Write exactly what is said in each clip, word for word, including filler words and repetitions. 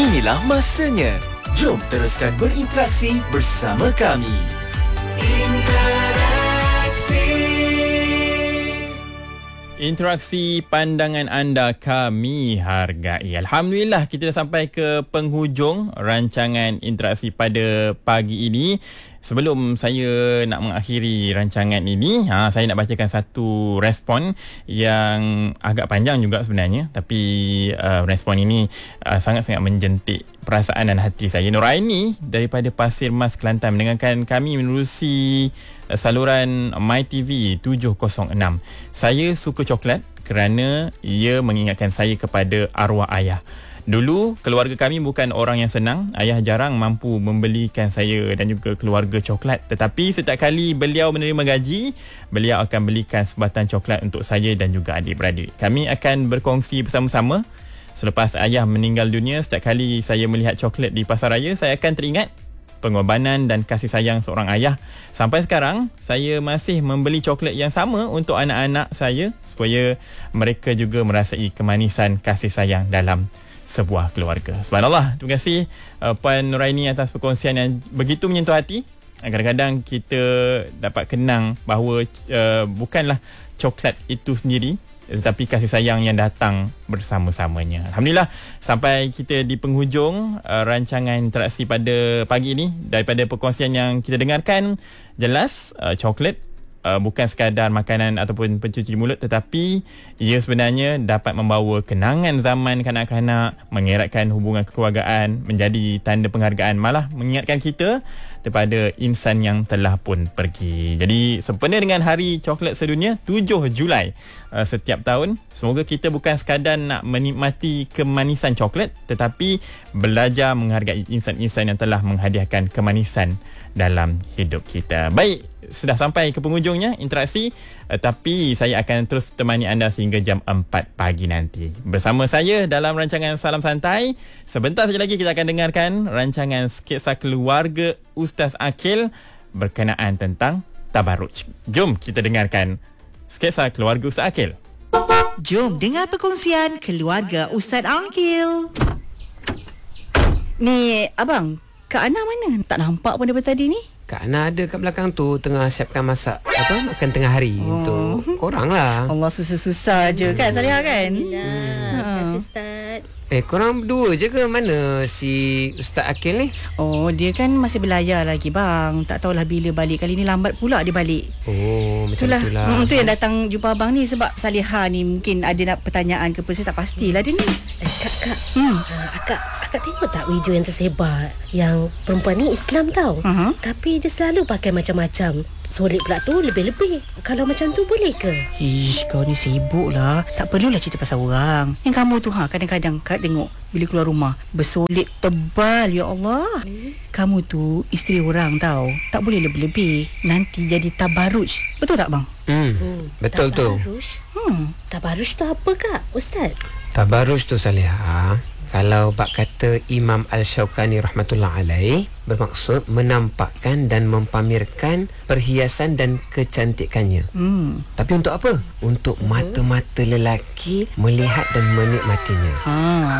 Inilah masanya. Jom teruskan berinteraksi bersama kami. Interaksi. Interaksi pandangan anda kami hargai. Alhamdulillah kita dah sampai ke penghujung rancangan interaksi pada pagi ini. Sebelum saya nak mengakhiri rancangan ini, ha, saya nak bacakan satu respon yang agak panjang juga sebenarnya. Tapi uh, respon ini uh, sangat-sangat menjentik perasaan dan hati saya. Nuraini daripada Pasir Mas, Kelantan mendengarkan kami menerusi uh, saluran MyTV tujuh kosong enam. Saya suka coklat kerana ia mengingatkan saya kepada arwah ayah. Dulu, keluarga kami bukan orang yang senang. Ayah jarang mampu membelikan saya dan juga keluarga coklat. Tetapi setiap kali beliau menerima gaji, beliau akan belikan sebatang coklat untuk saya dan juga adik-beradik. Kami akan berkongsi bersama-sama. Selepas ayah meninggal dunia, setiap kali saya melihat coklat di pasaraya, saya akan teringat pengorbanan dan kasih sayang seorang ayah. Sampai sekarang, saya masih membeli coklat yang sama untuk anak-anak saya supaya mereka juga merasai kemanisan kasih sayang dalam sebuah keluarga. Subhanallah. Terima kasih uh, Puan Nuraini atas perkongsian yang begitu menyentuh hati. Kadang-kadang kita dapat kenang bahawa uh, bukanlah coklat itu sendiri, tetapi kasih sayang yang datang bersama-samanya. Alhamdulillah, sampai kita di penghujung uh, rancangan interaksi pada pagi ini. Daripada perkongsian yang kita dengarkan, jelas uh, coklat Uh, bukan sekadar makanan ataupun pencuci mulut, tetapi ia sebenarnya dapat membawa kenangan zaman kanak-kanak, mengeratkan hubungan kekeluargaan, menjadi tanda penghargaan, malah mengingatkan kita kepada insan yang telah pun pergi. Jadi sempena dengan Hari Coklat Sedunia tujuh Julai uh, setiap tahun, semoga kita bukan sekadar nak menikmati kemanisan coklat, tetapi belajar menghargai insan-insan yang telah menghadiahkan kemanisan dalam hidup kita. Baik, sudah sampai ke penghujungnya interaksi, uh, tapi saya akan terus temani anda sehingga jam empat pagi nanti. Bersama saya dalam rancangan Salam Santai, sebentar saja lagi kita akan dengarkan rancangan Sketsa Keluarga Ustaz Akil berkenaan tentang tabarruj. Jom kita dengarkan Sketsa Keluarga Ustaz Akil. Jom dengar perkongsian keluarga Ustaz Akil. Ni abang, Kak Ana mana? Tak nampak pun daripada tadi ni. Kak Ana ada kat belakang tu, tengah siapkan masak apa makan tengah hari oh. untuk korang lah. Allah, susah-susah je kan Salihah kan? Alhamdulillah. Terima kasih Ustaz. Eh, korang berdua je ke? Mana si Ustaz Akil ni? Oh, dia kan masih belayar lagi bang. Tak tahulah bila balik. Kali ni lambat pula dia balik. Oh, macam itulah. itulah. Hmm, tu yang datang jumpa abang ni sebab Salihah ni mungkin ada nak pertanyaan ke apa. Saya tak pastilah dia ni. Eh, Kak, Kak. Hmm. Uh, akak, akak tengok tak video yang tersebar? Yang perempuan ni Islam tau. Uh-huh. Tapi dia selalu pakai macam-macam. Solid pula tu lebih-lebih. Kalau macam tu boleh ke? Ish, kau ni sibuk lah. Tak perlulah cerita pasal orang. Yang kamu tu ha, kadang-kadang Kak tengok bila keluar rumah bersolid tebal, ya Allah. Hmm. Kamu tu isteri orang tau. Tak boleh lebih-lebih. Nanti jadi tabarruj. Betul tak bang? Hmm, hmm. Betul tabarruj? tu. Hmm. Tabarruj tu apa Kak, Ustaz? Tabarruj tu Salihah, kalau bak kata Imam Al-Shawqani rahmatullah alaih, bermaksud menampakkan dan mempamerkan perhiasan dan kecantikannya. Hmm. Tapi untuk apa? Untuk uh-huh. mata-mata lelaki melihat dan menikmatinya. Ha,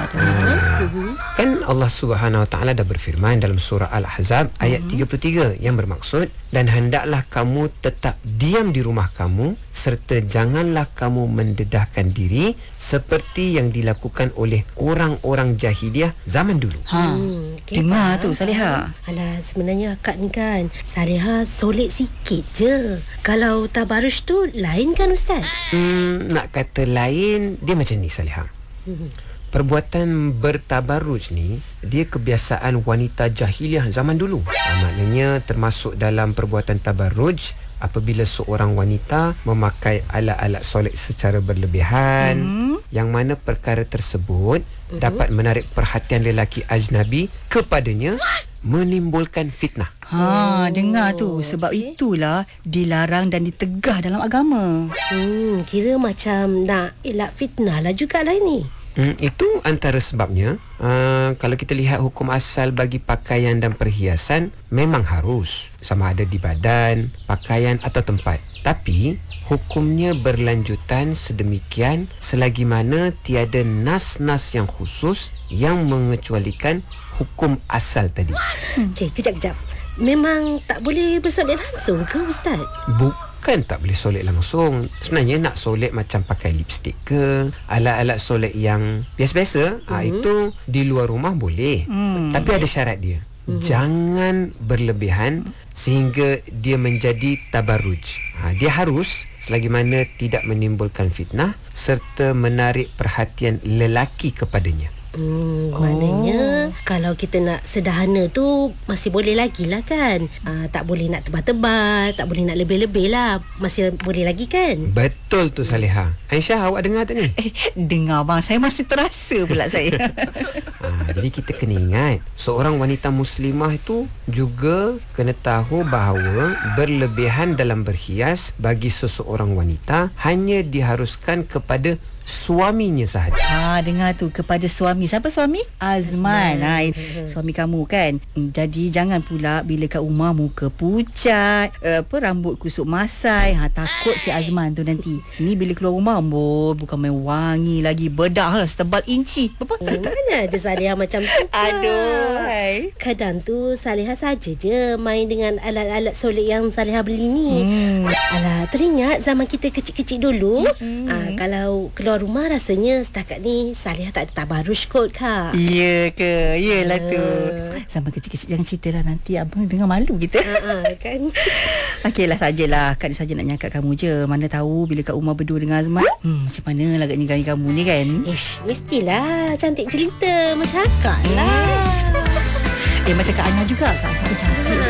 uh-huh. Kan Allah Subhanahu Wa Taala dah berfirman dalam surah Al-Ahzab uh-huh. ayat tiga puluh tiga yang bermaksud, dan hendaklah kamu tetap diam di rumah kamu serta janganlah kamu mendedahkan diri seperti yang dilakukan oleh orang-orang jahiliah zaman dulu. Ha. Hmm, okay, dengar tu Salihah. Alah, sebenarnya akak ni kan Salihah solid sikit je. Kalau tabarruj tu lain kan Ustaz? Hmm, nak kata lain, dia macam ni Salihah. Hmm. Perbuatan bertabarruj ni dia kebiasaan wanita jahiliah zaman dulu. Ha, maknanya termasuk dalam perbuatan tabarruj apabila seorang wanita memakai alat-alat solat secara berlebihan, hmm. yang mana perkara tersebut uh-huh. dapat menarik perhatian lelaki ajnabi kepadanya, menimbulkan fitnah. Ha, dengar tu. Sebab itulah dilarang dan ditegah dalam agama. Hmm, kira macam nak elak fitnah lah jugalah ini. Hmm, itu antara sebabnya. Uh, kalau kita lihat hukum asal bagi pakaian dan perhiasan, memang harus, sama ada di badan, pakaian atau tempat. Tapi hukumnya berlanjutan sedemikian selagi mana tiada nas-nas yang khusus yang mengecualikan hukum asal tadi. Okey, kejap-kejap. Memang tak boleh bersolat langsung ke, Ustaz? Bukan tak boleh solat langsung. Sebenarnya nak solat macam pakai lipstick ke, alat-alat solat yang biasa-biasa, mm-hmm. ha, itu di luar rumah boleh. Mm. Tapi ada syarat dia. Mm-hmm. Jangan berlebihan sehingga dia menjadi tabarruj. Ha, dia harus selagi mana tidak menimbulkan fitnah serta menarik perhatian lelaki kepadanya. Hmm, maknanya oh. kalau kita nak sederhana tu masih boleh lagi lah kan. uh, Tak boleh nak tebal-tebal, tak boleh nak lebih-lebih lah. Masih boleh lagi kan? Betul tu Saleha. Aisyah, awak dengar tak ni? Eh, dengar bang, saya masih terasa pula saya. ha, Jadi kita kena ingat, seorang wanita muslimah itu juga kena tahu bahawa berlebihan dalam berhias bagi seseorang wanita hanya diharuskan kepada suaminya sahaja. Ha, dengar tu, kepada suami. Siapa suami? Azman. Azman. Ha, suami kamu kan. Jadi jangan pula bila kat rumah muka pucat, apa rambut kusuk masai. Ha, takut si Azman tu nanti. Ni bila keluar rumah, amboi, bukan main wangi lagi, bedak lah setebal inci. Apa? Oh, mana ada Salihah macam tu? Aduh. Hai. Kadang tu Salihah saja je main dengan alat-alat solat yang Salihah beli ni. Hmm. Alah, teringat zaman kita kecil-kecil dulu. Hmm. Ha, kalau keluar rumah rasanya setakat ni Salihah tak ada tabarruj kot, Kak. Ya ke? Yelah uh. tu. Sama kecil-kecil jangan cerita lah, nanti abang dengar malu kita. uh, uh, kan. Okeylah, sajalah. Kak ni saja nak nyangkat kamu je. Mana tahu bila kat rumah berdua dengan Azman, hmm, macam mana lagaknya gaya kamu ni kan? Ish, mestilah cantik jelita macam Kak lah. Eh, macam Kak Ana juga. Kak Ana cantik.